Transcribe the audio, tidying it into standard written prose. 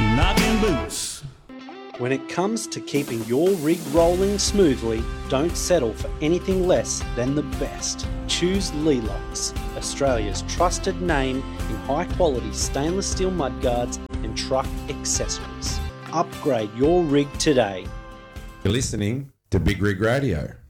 Knocking boots. When it comes to keeping your rig rolling smoothly, don't settle for anything less than the best. Choose Leelocks, Australia's trusted name in high-quality stainless steel mudguards and truck accessories. Upgrade your rig today. You're listening to Big Rig Radio.